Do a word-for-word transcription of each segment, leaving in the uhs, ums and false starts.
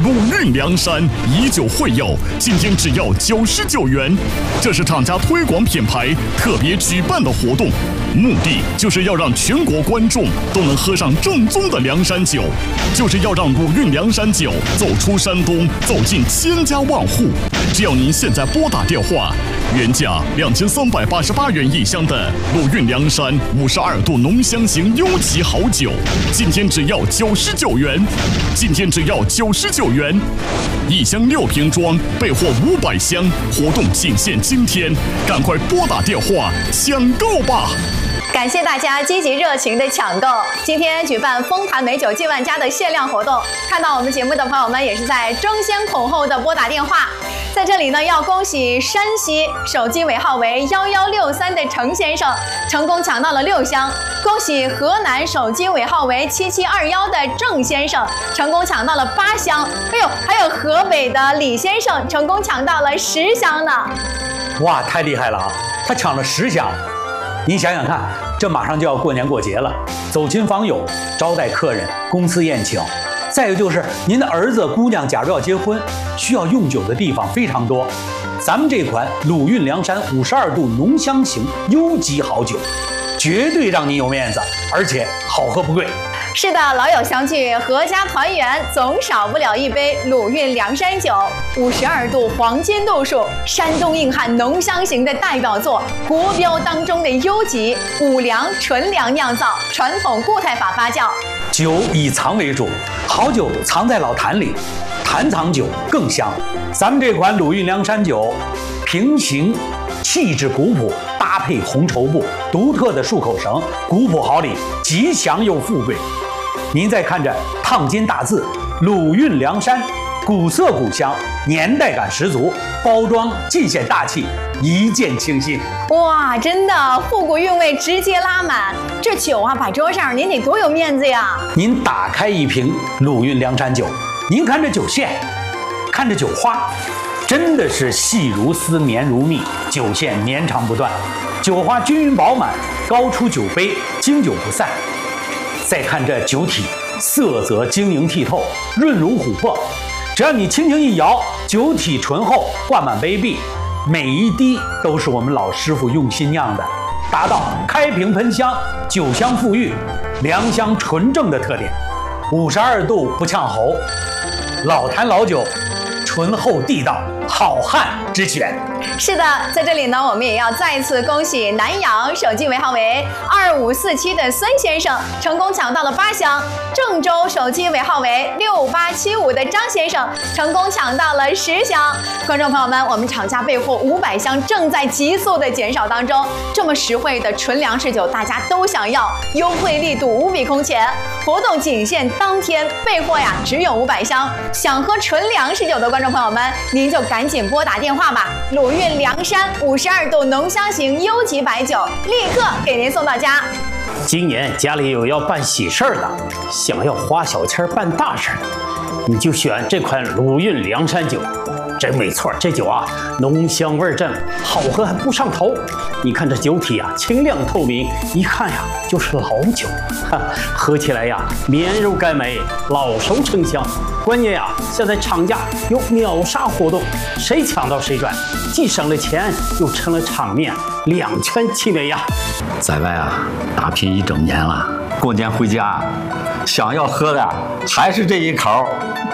鲁韵梁山以酒会友，今天只要九十九元。这是厂家推广品牌特别举办的活动，目的就是要让全国观众都能喝上正宗的梁山酒，就是要让鲁韵梁山酒走出山东，走进千家万户。只要您现在拨打电话，原价两千三百八十八元一箱的鲁韵梁山五十二度浓香型优级好酒，今天只要九十九元。今天只要九十九元，一箱六瓶装，备货五百箱，活动仅限今天，赶快拨打电话抢购吧！ 感谢大家积极热情的抢购。今天举办丰坛美酒进万家的限量活动，看到我们节目的朋友们也是在争先恐后的拨打电话。在这里呢，要恭喜山西手机尾号为幺幺六三的程先生成功抢到了六箱，恭喜河南手机尾号为七七二幺的郑先生成功抢到了八箱，哎呦，还有河北的李先生成功抢到了十箱呢！ 哇，太厉害了啊！他抢了十箱。您想想看，这马上就要过年过节了，走亲访友、招待客人、公司宴请，再有就是您的儿子、姑娘假如要结婚，需要用酒的地方非常多。咱们这款鲁韵梁山五十二度浓香型优级好酒，绝对让你有面子，而且好喝不贵。 是的，老友相聚，阖家团圆，总少不了一杯鲁韵梁山酒。五十二度黄金度数，山东硬汉浓香型的代表作，国标当中的优级，五粮纯粮酿造，传统固态法发酵。 酒以藏为主，好酒藏在老坛里，坛藏酒更香。咱们这款鲁韵梁山酒，平形气质古朴，搭配红绸布，独特的漱口绳，古朴好礼，吉祥又富贵。您再看着烫金大字“鲁韵梁山”，古色古香，年代感十足，包装尽显大气，一见倾心。 哇，真的复古韵味直接拉满，这酒啊摆桌上，您得多有面子呀！ 您打开一瓶鲁韵梁山酒，您看这酒线，看这酒花，真的是细如丝，绵如蜜，酒线绵长不断，酒花均匀饱满，高出酒杯，经久不散。再看这酒体，色泽晶莹剔透，润如琥珀。只要你轻轻一摇，酒体醇厚，灌满杯壁，每一滴都是我们老师傅用心酿的，达到开瓶喷香、酒香馥郁、良香纯正的特点。五十二度不呛喉，老坛老酒，醇厚地道，好汉之选。 是的，在这里呢，我们也要再次恭喜南阳手机尾号为二五四七的孙先生成功抢到了八箱，郑州手机尾号为六八七五的张先生成功抢到了十箱。观众朋友们，我们厂家备货五百箱，正在急速的减少当中。这么实惠的纯粮食酒，大家都想要，优惠力度无比空前。活动仅限当天，备货呀只有五百箱。想喝纯粮食酒的观众朋友们，您就赶紧拨打电话吧。鲁韵梁山五十二度浓香型优级白酒，立刻给您送到家。 今年家里有要办喜事儿的，想要花小钱办大事儿，你就选这款鲁韵梁山酒。真没错，这酒啊，浓香味正，好喝还不上头。你看这酒体啊，清亮透明，一看呀就是老酒，哈，喝起来呀绵柔甘美，老熟成香。关键呀，现在厂家有秒杀活动，谁抢到谁赚，既省了钱，又成了场面，两全其美呀。 在外啊打拼一整年了，过年回家，想要喝的还是这一口。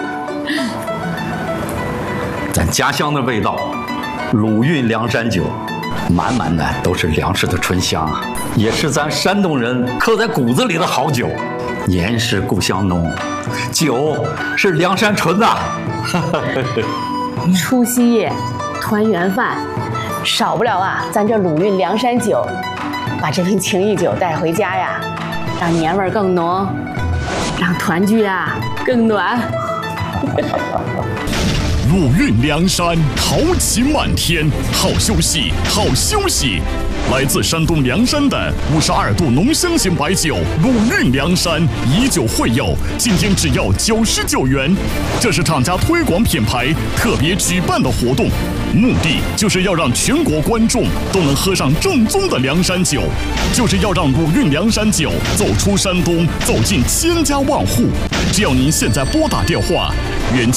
咱家乡的味道，鲁韵梁山酒，满满的都是粮食的醇香啊，也是咱山东人刻在骨子里的好酒。年是故乡浓，酒是梁山醇呐。 除夕夜，团圆饭，少不了啊，咱这鲁韵梁山酒。把这瓶情谊酒带回家呀，让年味更浓，让团聚啊更暖。 鲁韵梁山，豪情满天，好休息，好休息。来自山东凉山的五十二度浓香型白酒鲁韵梁山，以酒会友，今天只要九十九元。这是厂家推广品牌特别举办的活动，目的就是要让全国观众都能喝上正宗的梁山酒，就是要让鲁韵梁山酒走出山东，走进千家万户。只要您现在拨打电话，原